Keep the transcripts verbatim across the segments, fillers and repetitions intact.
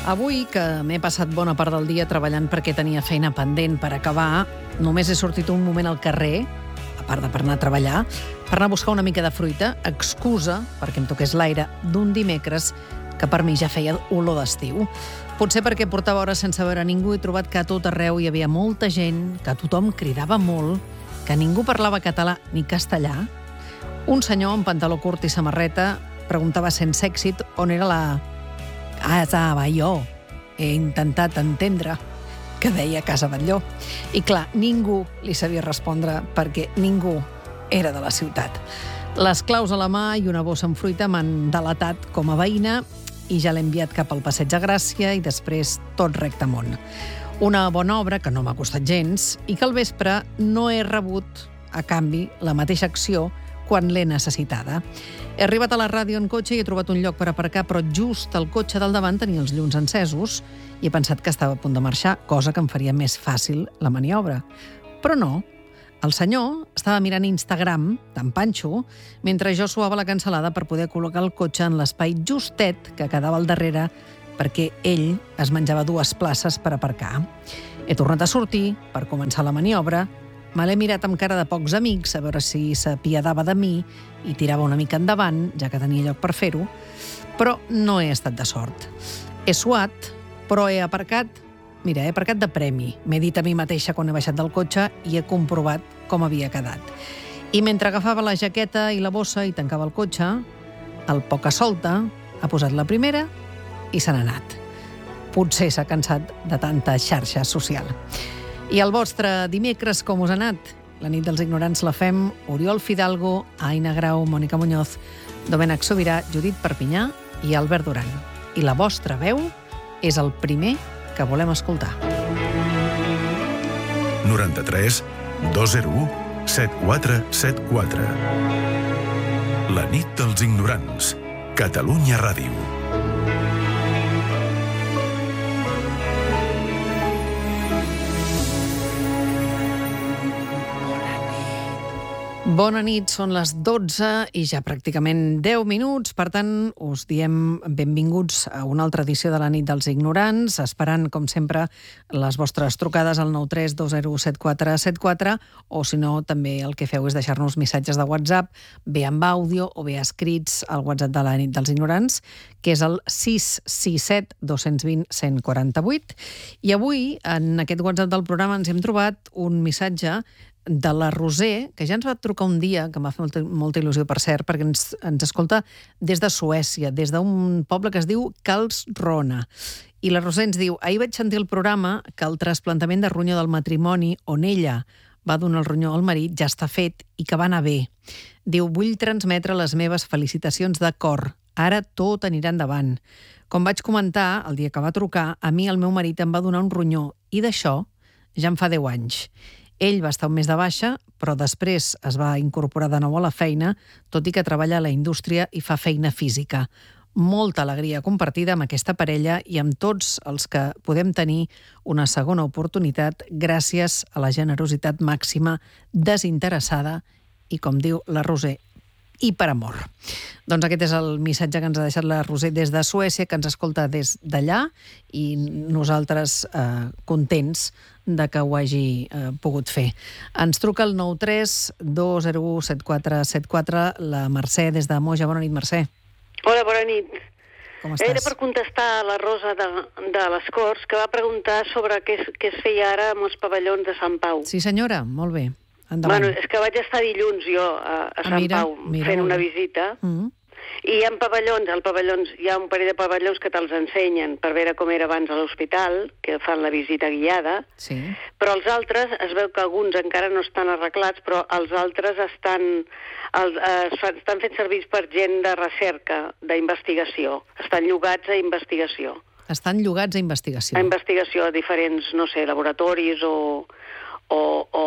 Avui, que m'he passat bona part del dia treballant perquè tenia feina pendent per acabar, només he sortit un moment al carrer, a part de per anar a treballar, per anar a buscar una mica de fruita, excusa perquè em toqués l'aire d'un dimecres que per mi ja feia olor d'estiu. Potser perquè portava hores sense veure ningú, he trobat que a tot arreu hi havia molta gent, que tothom cridava molt, que ningú parlava català ni castellà. Un senyor amb pantaló curt i samarreta preguntava sense èxit on era la Casa Batlló. He intentat entendre que deia Casa Batlló. I clar, ningú li sabia respondre perquè ningú era de la ciutat. Les claus a la mà i una bossa amb fruita m'han delatat com a veïna i ja l'he enviat cap al Passeig de Gràcia i després tot recte amunt. Una bona obra que no m'ha costat gens i que al vespre no he rebut a canvi la mateixa acció quan l'he necessitada. He arribat a la ràdio en cotxe i he trobat un lloc per aparcar, però just el cotxe del davant tenia els llums encesos i he pensat que estava a punt de marxar, cosa que em faria més fàcil la maniobra. Però no. El senyor estava mirant Instagram, tan panxo, mentre jo suava la cansalada per poder col·locar el cotxe en l'espai justet que quedava al darrere perquè ell es menjava dues places per aparcar. He tornat a sortir per començar la maniobra. Me l'he mirat amb cara de pocs amics a veure si s'apiadava de mi i tirava una mica endavant, ja que tenia lloc per fer-ho, però no he estat de sort. He suat, però he aparcat, mira, he aparcat de premi. M'he dit a mi mateixa quan he baixat del cotxe i he comprovat com havia quedat. I mentre agafava la jaqueta i la bossa i tancava el cotxe, el poca solta ha posat la primera i se n'ha anat. Potser s'ha cansat de tanta xarxa social. I el vostre dimecres com us ha anat? La nit dels ignorants la fem Oriol Fidalgo, Aina Grau, Mònica Muñoz, Domènec Sobirà, Judit Perpinyà i Albert Duran. I la vostra veu és el primer que volem escoltar. noranta-tres dos zero u set quatre set quatre. La nit dels ignorants. Catalunya Ràdio. Bona nit, són les dotze i ja pràcticament deu minuts. Per tant, us diem benvinguts a una altra edició de la nit dels ignorants, esperant, com sempre, les vostres trucades al nou tres dos zero set quatre set quatre, o si no, també el que feu és deixar-nos missatges de WhatsApp, bé amb àudio o bé escrits al WhatsApp de la nit dels ignorants, que és el sis sis set dos dos zero un u quatre vuit. I avui, en aquest WhatsApp del programa, ens hem trobat un missatge de la Roser, que ja ens va trucar un dia, que m'ha fet molta, molta il·lusió, per cert, perquè ens, ens escolta des de Suècia, des d'un poble que es diu Karlskrona. I la Roser ens diu: ahir vaig sentir el programa que el trasplantament de ronyó del matrimoni, on ella va donar el ronyó al marit, ja està fet i que va anar bé. Diu: vull transmetre les meves felicitacions de cor. Ara tot anirà endavant. Com vaig comentar, el dia que va trucar, a mi el meu marit em va donar un ronyó i d'això ja en fa deu anys. Ell va estar un mes de baixa, però després es va incorporar de nou a la feina, tot i que treballa a la indústria i fa feina física. Molta alegria compartida amb aquesta parella i amb tots els que podem tenir una segona oportunitat gràcies a la generositat màxima, desinteressada i, com diu la Roser, i per amor. Doncs aquest és el missatge que ens ha deixat la Roser des de Suècia, que ens escolta des d'allà, i nosaltres eh, contents de que ho hagi eh, pogut fer. Ens truca el nou tres dos zero u set quatre set quatre la Mercè des de Moja. Bona nit, Mercè. Hola, bona nit. Com estàs? Era per contestar a la Rosa de, de les Corts, que va preguntar sobre què es, què es feia ara amb els pavellons de Sant Pau. Sí, senyora, molt bé. Endavant. Bueno, és que vaig estar dilluns jo a, a Sant ah, mira, Pau mira, fent una bé. visita, Mm-hmm. i hi ha pavellons, al pavellons, hi ha un parell de pavellons que te'ls ensenyen per veure com era abans a l'hospital, que fan la visita guiada, Sí. però els altres, es veu que alguns encara no estan arreglats, però els altres estan, els, eh, es fan, estan fets servir per gent de recerca, d'investigació, estan llogats a investigació. Estan llogats a investigació. A investigació a diferents, no sé, laboratoris o, o, o,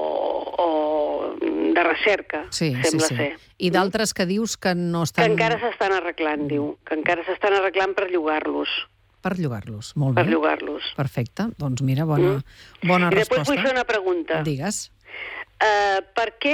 o de recerca, sí, sembla sí, sí. ser. I d'altres que dius que no estan... Que encara s'estan arreglant, diu, que encara s'estan arreglant per llogar-los. Per llogar-los, molt bé. Per llogar-los. Perfecte, doncs mira, bona, mm. bona I després resposta. vull fer una pregunta. Digues. Uh, per què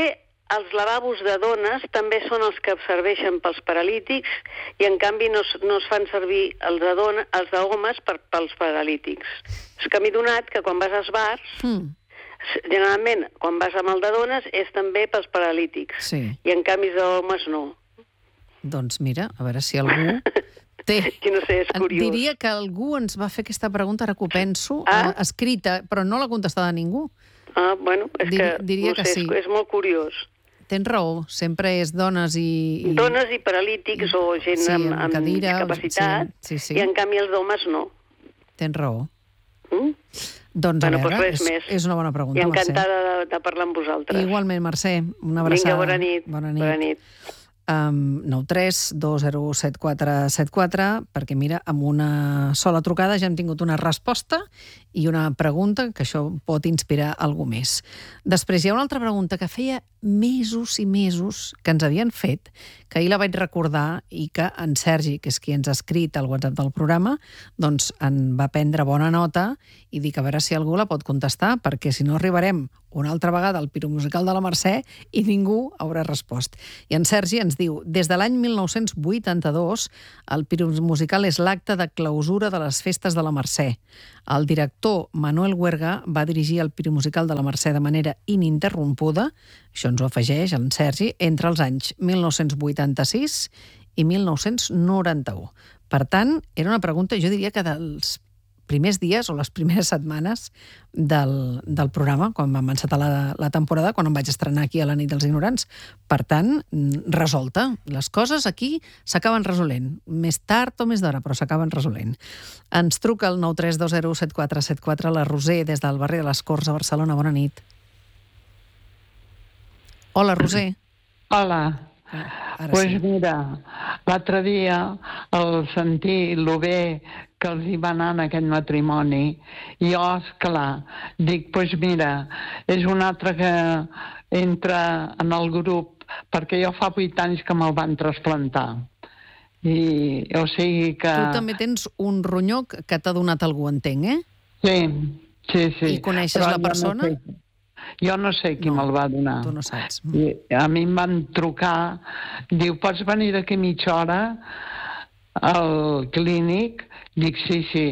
els lavabos de dones també són els que serveixen pels paralítics i, en canvi, no, no es fan servir els de, dona, els de homes per, pels paralítics. És que m'he donat que quan vas als bars, mm. generalment, quan vas amb el de dones, és també pels paralítics. Sí. I, en canvi, els d'homes no. Doncs mira, a veure si algú... té. Que no sé, és curiós. Diria que algú ens va fer aquesta pregunta, ara que ho penso, ah? eh, escrita, però no l'ha contestada ningú. Ah, bueno, és Dir, que diria no que sé, sí. és, és molt curiós. Tens raó, sempre és dones i... i... Dones i paralítics i, o gent sí, amb, amb, amb cadira, discapacitat, sí, sí, sí. i en canvi els d'homes no. Tens raó. Mm? Doncs bueno, a veure, doncs és, és una bona pregunta, I encantada Mercè. de, de parlar amb vosaltres. Igualment, Mercè, una abraçada. Vinga, bona nit. Bona nit. Bona nit. Um, nou tres dos zero set quatre set quatre, perquè mira, amb una sola trucada ja hem tingut una resposta i una pregunta, que això pot inspirar algú més. Després hi ha una altra pregunta que feia mesos i mesos que ens havien fet, que ahir la vaig recordar i que en Sergi, que és qui ens ha escrit al WhatsApp del programa, doncs en va prendre bona nota i dic a veure si algú la pot contestar, perquè si no arribarem una altra vegada al piromusical de la Mercè i ningú haurà respost. I en Sergi ens diu, des de l'any mil nou-cents vuitanta-dos, el piromusical és l'acte de clausura de les festes de la Mercè. El director Manuel Huerga va dirigir el piromusical de la Mercè de manera ininterrompuda, això ens ho afegeix en Sergi, entre els anys mil nou-cents vuitanta-sis i mil nou-cents noranta-u. Per tant, era una pregunta, jo diria que dels primers dies o les primeres setmanes del, del programa, quan vam encetar la, la temporada, quan em vaig estrenar aquí a la nit dels ignorants. Per tant, resolta. Les coses aquí s'acaben resolent. Més tard o més d'hora, però s'acaben resolent. Ens truca el nou tres dos zero set quatre set quatre la Roser des del barri de les Corts a Barcelona. Bona nit. Hola, Roser. Hola. Ara pues sí. Mira, l'altre dia, al sentir lo bé que els hi va anar en aquest matrimoni, jo, esclar, dic, pues mira, és un altre que entra en el grup, perquè jo fa vuit anys que me'l van trasplantar. I, o sigui que... Tu també tens un ronyó que t'ha donat algú, entenc, eh? Sí, sí, sí. I coneixes Però la persona? Jo no sé, jo no sé qui No, me'l va donar. Tu no saps. I a mi em van trucar, diu, pots venir d'aquí mitja hora al clínic? Dic, sí, sí.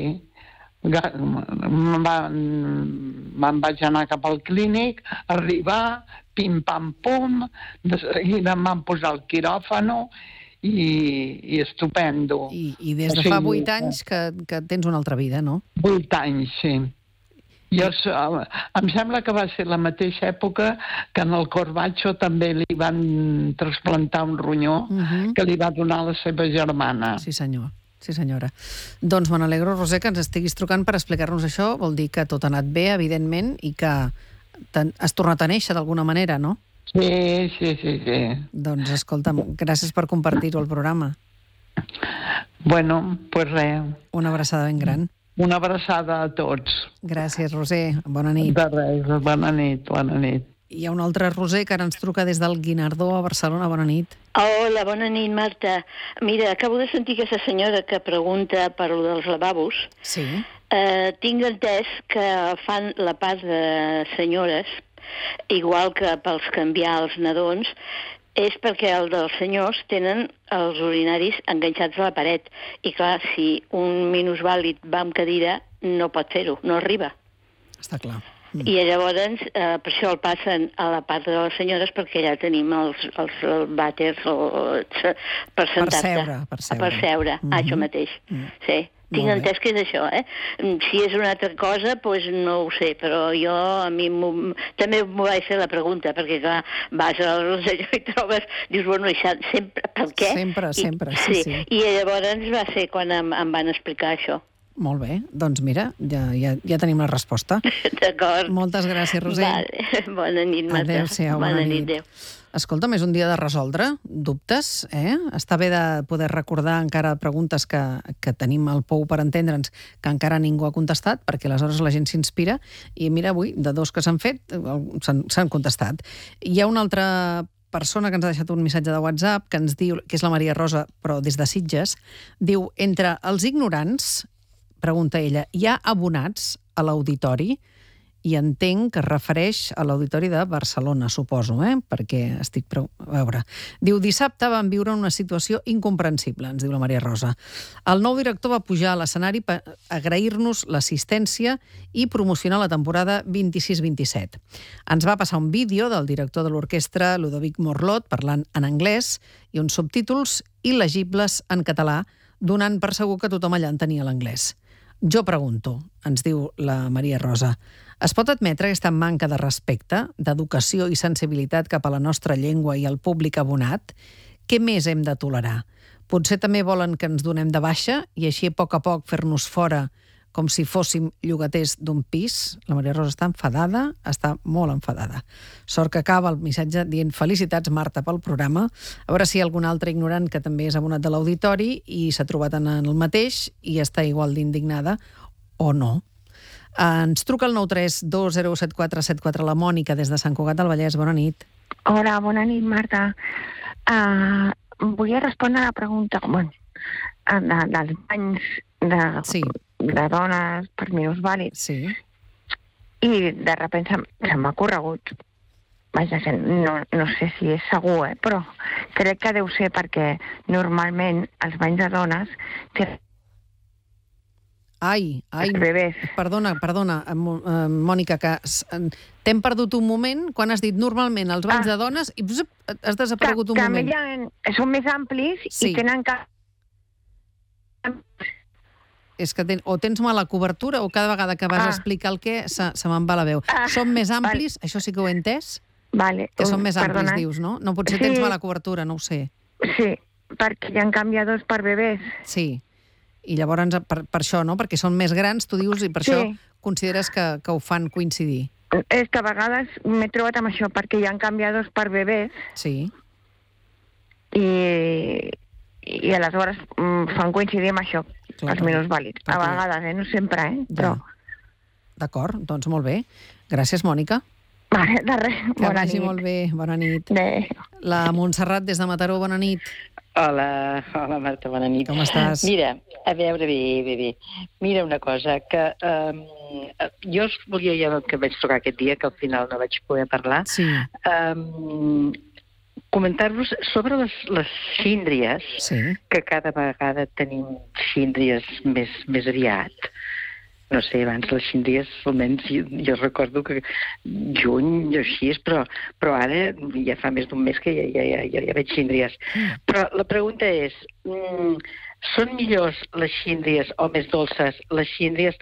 Me'n va, me'n vaig anar cap al clínic, arribar, pim-pam-pum, de seguida em van posar el quiròfano i, i estupendo. I, i des de O sigui, fa vuit anys que, que tens una altra vida, no? Vuit anys, sí. Jo, em sembla que va ser la mateixa època que en el Corbacho també li van trasplantar un ronyó uh-huh. que li va donar la seva germana. Sí, senyor. Sí, senyora. Doncs me n'alegro, Roser, que ens estiguis trucant per explicar-nos això. Vol dir que tot ha anat bé, evidentment, i que has tornat a néixer d'alguna manera, no? Sí, sí, sí, sí. Doncs, escolta'm, gràcies per compartir-ho al programa. Bueno, pues res. Una abraçada ben gran. Una abraçada a tots. Gràcies, Roser. Bona nit. De res, bona nit, bona nit. Hi ha un altre Roser que ara ens truca des del Guinardó a Barcelona. Bona nit. Hola, bona nit, Marta. Mira, acabo de sentir aquesta senyora que pregunta per lo dels lavabos. Sí. Eh, tinc entès que fan la part de senyores, igual que pels canviar els nadons, és perquè el dels senyors tenen els urinaris enganxats a la paret. I clar, si un minusvàlid va amb cadira, no pot fer-ho, no arriba. Està clar. Mm. I llavors, eh, per això el passen a la part de les senyores, perquè allà tenim els, els vàters o, per sentar-te. Per seure, per seure. Per seure, mm-hmm. ah, això mateix. Mm. Sí, tinc entès que és això, eh? Si és una altra cosa, doncs no ho sé, però jo a mi també m'ho vaig fer la pregunta, perquè clar, vas al Rosselló i trobes, dius, bueno, això sempre, per què? Sempre, I, sempre, sí, sí. sí. I llavors va ser quan em, em van explicar això. Molt bé, doncs mira, ja, ja, ja tenim la resposta. D'acord. Moltes gràcies, Roser. Vale. Bona nit, Marta. Adéu-siau, bona, bona nit. Adéu. Escolta'm, és un dia de resoldre dubtes, eh? Està bé de poder recordar encara preguntes que, que tenim al pou per entendre'ns, que encara ningú ha contestat, perquè aleshores la gent s'inspira, i mira, avui, de dos que s'han fet, s'han contestat. Hi ha una altra persona que ens ha deixat un missatge de WhatsApp que ens diu, que és la Maria Rosa, però des de Sitges, diu, entre els ignorants, pregunta ella, hi ha abonats a l'auditori? i entenc que es refereix a l'Auditori de Barcelona, suposo, eh? perquè estic... Prou... A veure. Diu, dissabte vam viure una situació incomprensible, ens diu la Maria Rosa. El nou director va pujar a l'escenari per agrair-nos l'assistència i promocionar la temporada vint-i-sis vint-i-set. Ens va passar un vídeo del director de l'orquestra, Ludovic Morlot, parlant en anglès i uns subtítols il·legibles en català, donant per segur que tothom allà entenia l'anglès. Jo pregunto, ens diu la Maria Rosa, es pot admetre aquesta manca de respecte, d'educació i sensibilitat cap a la nostra llengua i al públic abonat? Què més hem de tolerar? Potser també volen que ens donem de baixa i així a poc a poc fer-nos fora com si fóssim llogaters d'un pis? La Maria Rosa està enfadada, està molt enfadada. Sort que acaba el missatge dient felicitats, Marta, pel programa. A veure si hi ha algun altre ignorant que també és abonat de l'auditori i s'ha trobat en el mateix i està igual d'indignada o no. Ens truca el nou tres dos zero set quatre set quatre la Mònica des de Sant Cugat del Vallès. Bona nit. Hola, bona nit, Marta. Uh, volia respondre a la pregunta bueno, de, dels banys de, sí. de dones per minusvàlids. Sí. I de sobte se, se m'ha corregut. Vaja, no, no sé si és segur, eh? Però crec que deu ser perquè normalment els banys de dones tenen Ai, ai, bebès. perdona, perdona, Mònica, que t'hem perdut un moment quan has dit normalment els banys ah. de dones i has desaparegut que, un que moment. Que són més amplis sí. i tenen que... És que ten, o tens mala cobertura o cada vegada que vas ah. a explicar el què se, se me'n va la veu. Ah. Són més amplis, vale. Això sí que ho he entès? Vale. Que són més Perdona. amplis, dius, no? No, potser sí. tens mala cobertura, no ho sé. Sí, perquè hi ha canviadors per bebès. Sí. I llavors, per, per això, no? Perquè són més grans, tu dius, i per sí. això consideres que, que ho fan coincidir. És que a vegades m'he trobat amb això, perquè hi ha canviadors per bebès. Sí. I, i aleshores mm, fan coincidir amb això, clar, els minusvàlids. A vegades, eh? No sempre, eh? Però... D'acord, doncs molt bé. Gràcies, Mònica. Vale, de res. Que bona vagi nit. molt bé. Bona nit. Bé. La Montserrat, des de Mataró, bona nit. Hola, hola Marta, bona nit. Com estàs? Mira, a veure, bé, bé, bé. Mira una cosa, que um, jo us volia, ja que vaig trucar aquest dia, que al final no vaig poder parlar, sí. um, comentar-vos sobre les, les síndries, sí. que cada vegada tenim síndries més, més aviat. No sé, abans les síndries, almenys jo, jo recordo que juny o així, però, però ara ja fa més d'un mes que ja, ja, ja, ja, ja veig síndries. Mm. Però la pregunta és, mm, són millors les síndries o més dolces les síndries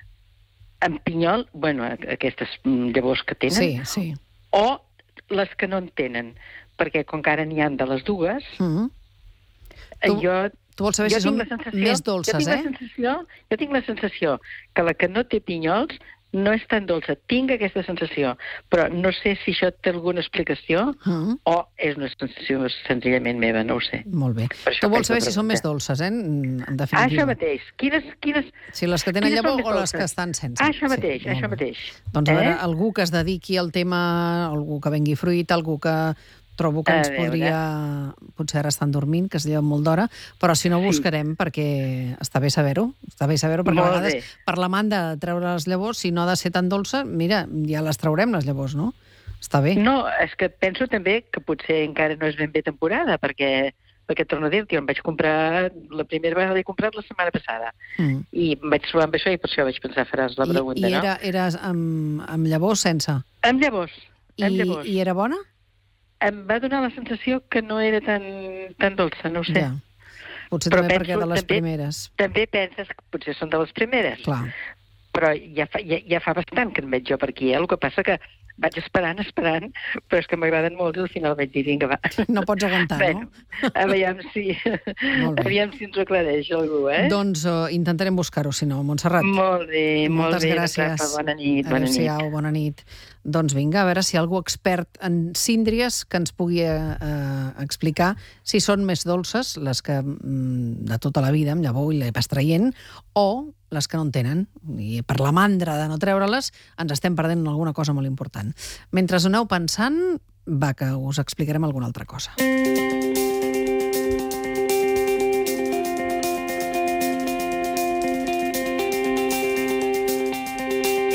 amb pinyol, bueno, aquestes llavors que tenen, sí, sí. o les que no en tenen? Perquè com que ara n'hi ha de les dues, mm. tu... jo... Tu vols saber jo si són més dolces, jo tinc eh? La sensació, jo tinc la sensació que la que no té pinyols no és tan dolça. Tinc aquesta sensació, però no sé si això té alguna explicació mm. o és una sensació senzillament meva, no ho sé. Molt bé. Tu vols saber si són més dolces, eh? En definitiva. Ah, això mateix. Quines, quines, si les que tenen llavor o les que estan sense. Ah, això mateix, sí, això mateix. Doncs a veure, eh? algú que es dediqui al tema, algú que vengui fruit, algú que... trobo que ens podria... Potser ara estan dormint, que es lleven molt d'hora, però si no buscarem, sí. perquè està bé saber-ho. Està bé saber-ho, perquè molt a vegades, bé. Per la manda de treure les llavors, si no ha de ser tan dolça, mira, ja les traurem, les llavors, no? Està bé. No, és que penso també que potser encara no és ben bé temporada, perquè, perquè torno a dir-te, em vaig comprar... La primera vegada l'he comprat la setmana passada. Mm. I em vaig trobar amb això i per això vaig pensar, faràs la pregunta, I, i no? era, era amb, amb llavors, sense? Amb llavors. I, amb llavors. I era bona? Em va donar la sensació que no era tan, tan dolça, no ho sé. Ja. Potser però també penso, perquè de les també, primeres. També penses que potser són de les primeres. Clar. Però ja fa, ja, ja fa bastant que en veig jo per aquí, eh? El que passa que vaig esperant, esperant, però és que m'agraden molt i al final vaig dir, vinga, va. No pots aguantar, bueno, no? Aviam si, aviam si ens ho aclareix algú, eh? Doncs uh, intentarem buscar-ho, si no, Montserrat. Molt bé, molt Moltes bé. gràcies. Rafa, bona nit, bona nit. Adéu-siau, bona nit. Doncs vinga, a veure si hi ha algú expert en síndries que ens pugui eh, explicar si són més dolces, les que mm, de tota la vida, amb llavor i vas traient, o les que no en tenen. I per la mandra de no treure-les ens estem perdent alguna cosa molt important. Mentre us aneu pensant, va, que us explicarem alguna altra cosa.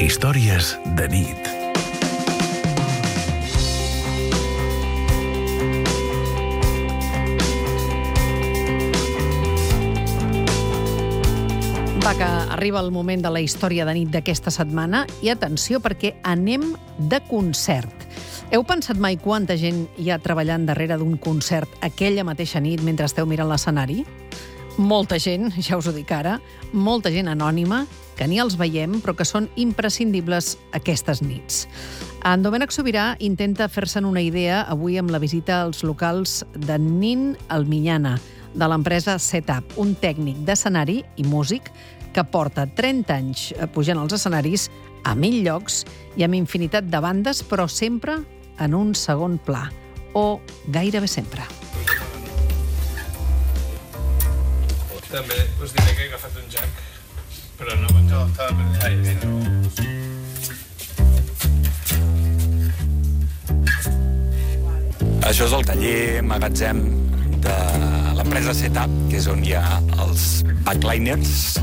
Històries de nit. Va, que arriba el moment de la història de nit d'aquesta setmana i atenció perquè anem de concert. Heu pensat mai quanta gent hi ha treballant darrere d'un concert aquella mateixa nit mentre esteu mirant l'escenari? Molta gent, ja us ho dic ara, molta gent anònima, que ni els veiem, però que són imprescindibles aquestes nits. En Domènec Sobirà intenta fer-se'n una idea avui amb la visita als locals de Nin Alminyana, de l'empresa Setup, un tècnic d'escenari i músic que porta trenta anys pujant als escenaris a mil llocs i amb infinitat de bandes, però sempre en un segon pla, o gairebé sempre. També us diré que he agafat un jack, però no, no, estava per allà. Això és el taller magatzem de l'empresa Setup, que és on hi ha els backliners.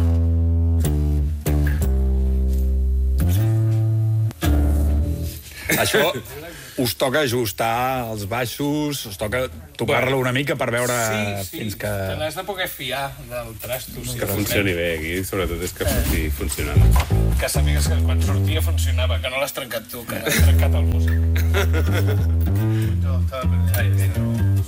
Això us toca ajustar els baixos, us toca tocar-la una mica per veure sí, sí. fins que... Te n'has de poder fiar del trasto. Que funcioni bé aquí, sobretot és que surti funcionant. Que sàpigues que quan sortia funcionava, que no l'has trencat tu, que l'has trencat el músic. No, estava per allà.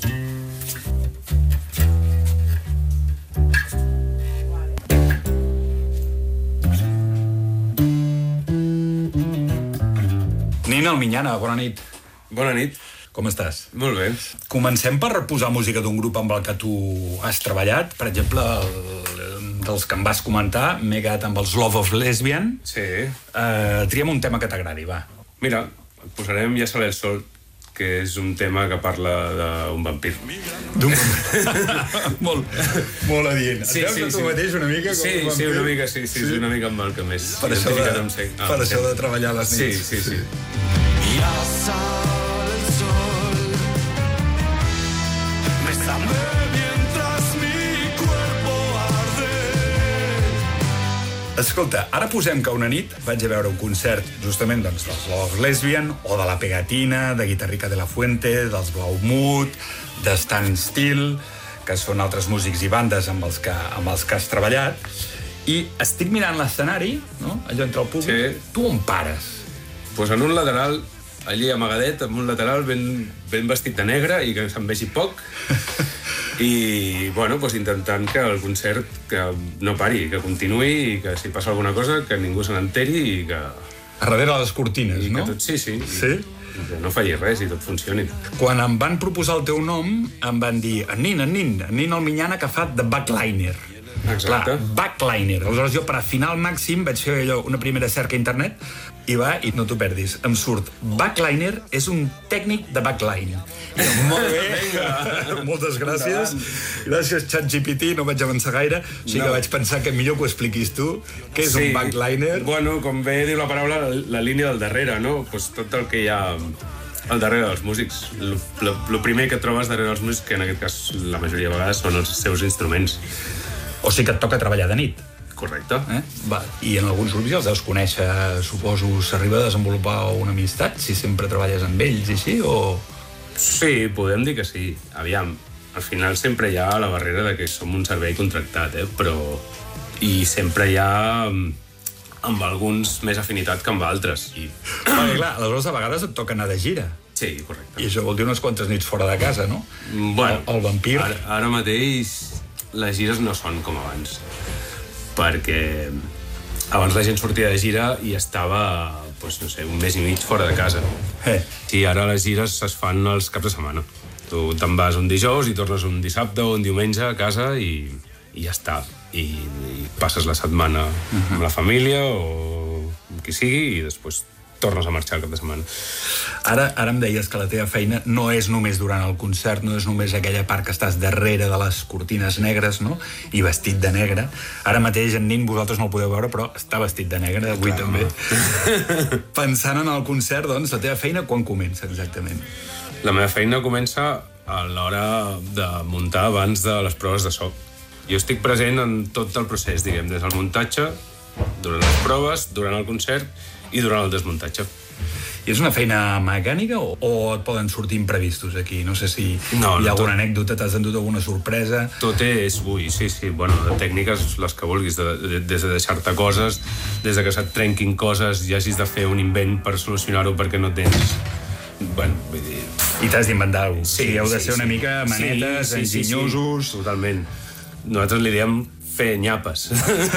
Nin Alminyana, bona nit. Bona nit. Com estàs? Molt bé. Comencem per posar música d'un grup amb el que tu has treballat. Per exemple, el, dels que em vas comentar, m'he quedat amb els Love of Lesbian. Sí. Uh, triem un tema que t'agradi, va. Mira, posarem Ja sale el sol, que és un tema que parla d'un vampir. D'un vampir. molt, molt adient. Sí, et veus sí, a tu sí. mateix una mica com sí, un vampir? Sí, una mica, sí, sí, sí. una mica amb el que més per això de, em sé. Ah, per això de treballar a les nits. Sí, sí, sí. Ya sale el sol, bésame mientras mi cuerpo arde. Escolta, ara posem que una nit vaig a veure un concert justament doncs, dels Love Lesbian o de La Pegatina, de Guitarrica de la Fuente, dels Blaumut, de Stan Still, que són altres músics i bandes amb els que, amb els que has treballat, i estic mirant l'escenari, no? Allò entre el públic. Sí. Tu on pares? Pues en un lateral, allí amagadet, en un lateral ben, ben vestit de negre i que se'n vegi poc. I, bueno, pues intentant que el concert que no pari, que continuï i que si passa alguna cosa que ningú se n'enteri i que... A darrere les cortines, i no? Que tot, sí, sí. Sí? I que no falli res i tot funcioni. Quan em van proposar el teu nom, em van dir en Nin, en Nin, en Nin Alminyana que fa de backliner. Exacte. Clar, backliner. Aleshores jo per afinar al màxim vaig fer allò, una primera cerca a internet i va, i no t'ho perdis, em surt backliner és un tècnic de backline. I jo, molt bé, vinga, moltes gràcies. Gràcies, ChatGPT, no vaig avançar gaire, o sigui no. que vaig pensar que millor que ho expliquis tu, què és sí. un backliner. Bueno, com bé diu la paraula, la, la línia del darrere, no? Pues tot el que hi ha al darrere dels músics. El primer que trobes darrere dels músics, que en aquest cas la majoria de vegades són els seus instruments. O sigui que et toca treballar de nit. Correcte. Eh? Va. I en alguns grups ja els deus conèixer, suposo, s'arriba a desenvolupar una amistat, si sempre treballes amb ells i així, o...? Sí, podem dir que sí. Aviam, al final sempre hi ha la barrera de que som un servei contractat, eh? Però... I sempre hi ha amb alguns més afinitat que amb altres. I... Perquè, clar, aleshores a vegades et toca anar de gira. Sí, correcte. I això vol dir unes quantes nits fora de casa, no? Bueno, el, el vampir... Ara, ara mateix les gires no són com abans. Perquè abans la gent sortia de gira i estava, doncs, no sé, un mes i mig fora de casa. Eh. Sí, ara les gires es fan els caps de setmana. Tu te'n vas un dijous i tornes un dissabte o un diumenge a casa i, i ja està. I, i passes la setmana uh-huh. amb la família o amb qui sigui i després tornes a marxar el cap de setmana. Ara, ara em deies que la teva feina no és només durant el concert, no és només aquella part que estàs darrere de les cortines negres, no? I vestit de negre. Ara mateix, en Nin, vosaltres no el podeu veure, però està vestit de negre, avui clar, també. No. Pensant en el concert, doncs, la teva feina quan comença exactament? La meva feina comença a l'hora de muntar abans de les proves de so. Jo estic present en tot el procés, diguem, des del muntatge, durant les proves, durant el concert i durant el desmuntatge. I és una feina mecànica o, o et poden sortir imprevistos aquí? No sé si no, hi ha no, alguna tot... anècdota, t'has endut alguna sorpresa... Tot és, ui, sí, sí, bueno, de tècniques les que vulguis, de, de, des de deixar-te coses, des de que se't trenquin coses i hagis de fer un invent per solucionar-ho perquè no tens... Bueno, vull dir... I t'has d'inventar alguna cosa. Sí, sí, heu de sí, ser una sí. mica manetes, sí, sí, enginyosos... Sí, sí, totalment. Nosaltres li diem fer nyapes.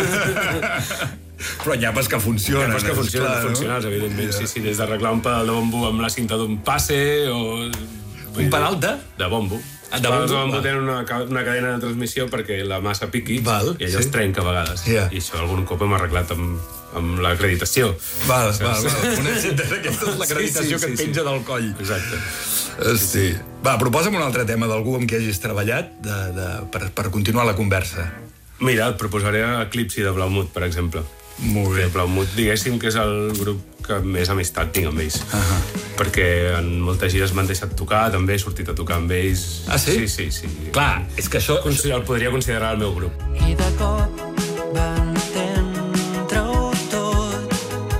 Però nyapes que funcionen. Nyapes que funcionen, clar, funcionals, no? evidentment. Sí, sí, des d'arreglar un pedal de bombo amb la cinta d'un passe o... Un pedal de? De bombo. Ah, Els de pedals de bombo, bombo val. tenen una, una cadena de transmissió perquè la massa piqui Val, i allò sí. es trenca a vegades. Yeah. I això algun cop hem arreglat amb, amb l'acreditació. Val, Saps? val, val. Una cinta d'aquesta és l'acreditació Sí, sí, que et sí, penja sí. del coll. Exacte. Hosti. Va, proposa'm un altre tema d'algú amb qui hagis treballat de, de, per, per continuar la conversa. Mira, et proposaré Eclipsi de Blaumut, per exemple. Molt bé. Blaumut, diguéssim que és el grup que més amistat tinc amb ells. Uh -huh. Perquè en moltes gires m'han deixat tocar, també he sortit a tocar amb ells. Ah, sí? Sí, sí, sí. Clar, és que això... El podria considerar el meu grup. I de cop va entendre-ho tot.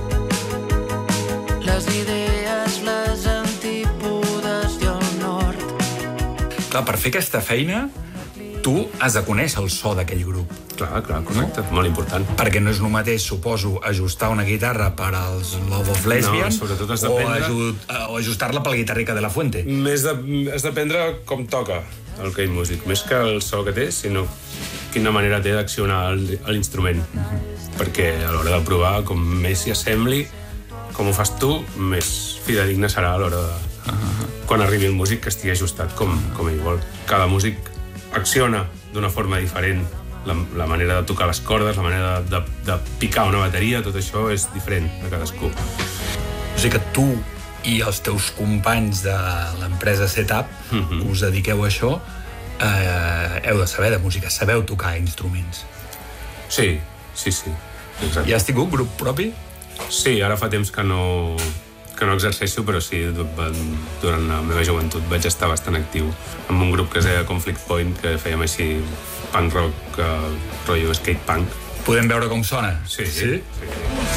Les idees, les antípodes i el nord. Clar, per fer aquesta feina, tu has de conèixer el so d'aquell grup. Clar, clar, correcte, no? Molt important. Perquè no és el mateix, suposo, ajustar una guitarra per als Love of Lesbian No, sobretot has o, d'aprendre- ajut, o ajustar-la pel guitarrica de la Fuente. Més de, has d'aprendre com toca el Kate Music, més que el so que té, sinó quina manera té d'accionar el- l'instrument. Uh-huh. Perquè a l'hora de provar, com més s'hi assembli, com ho fas tu, més fidedigne serà a l'hora de... Uh-huh. Quan arribi el músic que estigui ajustat com, com ell vol. Cada músic acciona d'una forma diferent. La, la manera de tocar les cordes, la manera de, de, de picar una bateria, tot això és diferent de cadascú. O sigui que tu i els teus companys de l'empresa Setup, uh-huh. que us dediqueu a això, eh, heu de saber de música, sabeu tocar instruments. Sí, sí, sí. Exacte. I has tingut grup propi? Sí, ara fa temps que no, que no exerceixo, però sí, durant la meva joventut vaig estar bastant actiu amb un grup que es deia Conflict Point, que fèiem així punk rock, uh, rotllo skate punk. Podem veure com sona? Sí, sí. sí.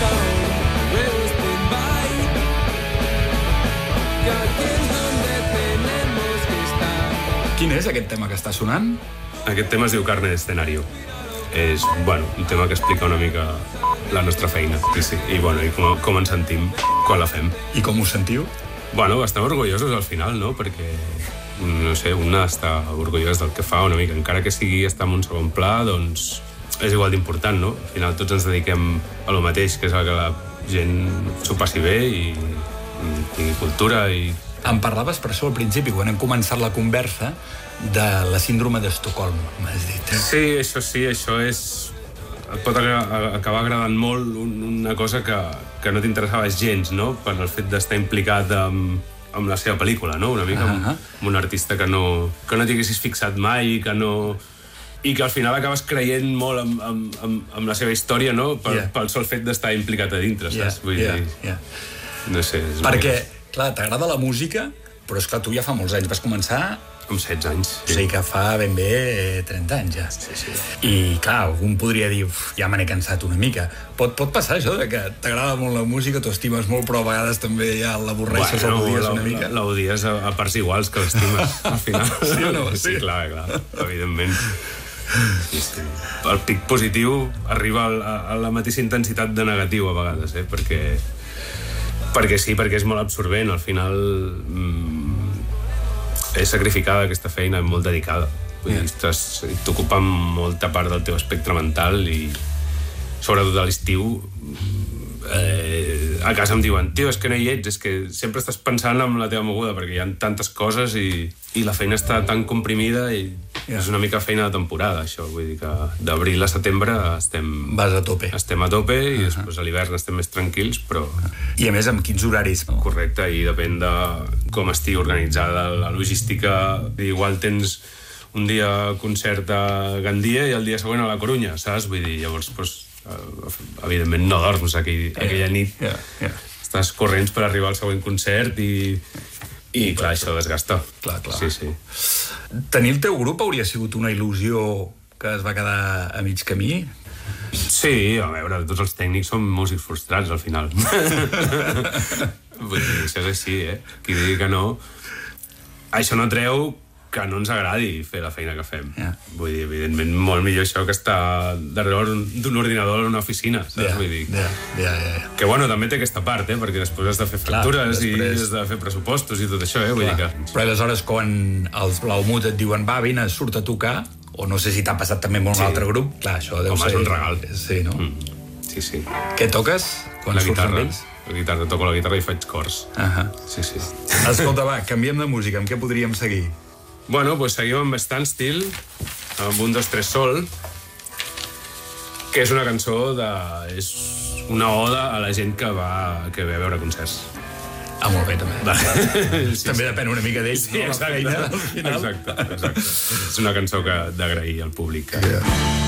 Quin és aquest tema que està sonant? Aquest tema es diu Carne d'Escenario. És, bueno, un tema que explica una mica la nostra feina. Sí, sí. I, bueno, i com, com ens sentim quan la fem. I com us sentiu? Bueno, estem orgullosos al final, no? Perquè, no sé, una està orgullós del que fa una mica. Encara que sigui estar en un segon pla, doncs és igual d'important, no? Al final tots ens dediquem a lo mateix, que és el que la gent s'ho passi bé i tingui cultura i... Em parlaves per això al principi, quan hem començat la conversa, de la síndrome d'Estocolm, m'has dit. Sí, això sí, això és... Et pot acabar agradant molt una cosa que, que no t'interessava gens, no? Per el fet d'estar implicat amb, amb la seva pel·lícula, no? Una mica uh -huh. amb, amb un artista que no, que no t'hi haguessis fixat mai, que no... I que al final acabes creient molt amb, amb, amb, amb la seva història, no? Per, yeah. Pel sol fet d'estar implicat a dintre, yeah, saps? Vull yeah, dir... Yeah. No sé... És perquè, molt... clar, t'agrada la música, però és clar, tu ja fa molts anys vas començar... Amb setze anys. Sí. O sigui que fa ben bé trenta anys ja. Sí, sí. I clar, algun podria dir, uf, ja me n'he cansat una mica. Pot, pot passar això, de que t'agrada molt la música, t'ho estimes molt, però a vegades també ja l'avorreixes bueno, o l'odies una mica. L'odies a, a parts iguals que l'estimes, al final. Sí o no? Sí, sí clar, clar, evidentment. Sí, sí. El pic positiu arriba a, a la mateixa intensitat de negatiu a vegades, eh? Perquè, perquè sí, perquè és molt absorbent. Al final mmm, és sacrificada aquesta feina, molt dedicada. Vull dir, estàs, t'ocupa molta part del teu espectre mental i sobretot a l'estiu eh, a casa em diuen, tio, és que no hi ets, és que sempre estàs pensant en la teva moguda perquè hi ha tantes coses i, i la feina està tan comprimida i yeah. és una mica feina de temporada, això. Vull dir que d'abril a setembre estem... Vas a tope. Estem a tope i uh -huh. després a l'hivern estem més tranquils, però... I a més, amb quins horaris? No? Correcte, i depèn de com estigui organitzada la logística. Igual tens un dia concert a Gandia i el dia següent a la Corunya, saps? Vull dir, llavors, doncs, evidentment no dorms aquell, yeah. aquella nit. Yeah. Yeah. Estàs corrents per arribar al següent concert i... I, clar, això desgasta. Clar, clar. Sí, sí. Tenir el teu grup hauria sigut una il·lusió que es va quedar a mig camí? Sí, a veure, tots els tècnics són músics frustrats, al final. Vull dir, això és així, eh? Qui digui que no... Això no treu que no ens agradi fer la feina que fem. Yeah. Vull dir, evidentment, molt millor això que estar darrere d'un ordinador en una oficina, saps? Yeah, Vull dir. Yeah, yeah, yeah. Que, bueno, també té aquesta part, eh? Perquè després has de fer factures. Clar, després... i has de fer pressupostos i tot això, eh? Vull dir que... Però aleshores, quan els Blaumut et diuen va, vine, surt a tocar, o no sé si t'ha passat també amb un sí. altre grup, clar, això deu Home, ser... és un regal. Sí, no? Mm. Sí, sí. Què toques quan la surts guitarra. amb ells? La guitarra, toco la guitarra i faig cors. Uh -huh. Sí, sí. Escolta, va, canviem de música. Amb què podríem seguir? Bueno, pues seguim amb Standstill, amb un, dos, tres, sol, que és una cançó de... és una oda a la gent que va, que ve a veure concerts. Ah, molt bé, també. Va. Sí, també sí. Depèn una mica d'ells, sí, no? Exacte, exacte, exacte. És una cançó que d'agrair al públic. Que... Yeah.